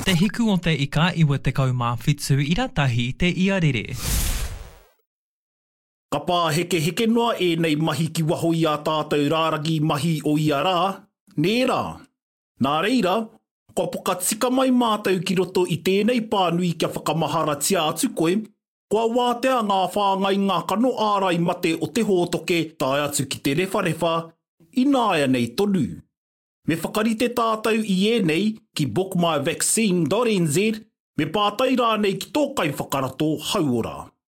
Te hiku o te ika iwa te kaumawhitu i ratahi te iarere. Ka pā heke noa e nei mahi ki waho i a tātou rāragi mahi o ia rā, nē rā. Nā reira, ko puka tika mai mātou ki roto i tēnei pānui kia whakamahara tia atu koe, kua wātea ngā whāngai ngā kano ārai mate o te hōtoke tai atu ki te rewharewa, i nāia nei tonu. Me whakarite tātou i nei ki bookmyvaccine.nz, me pātai rā nei ki tō kai whakarato hauora.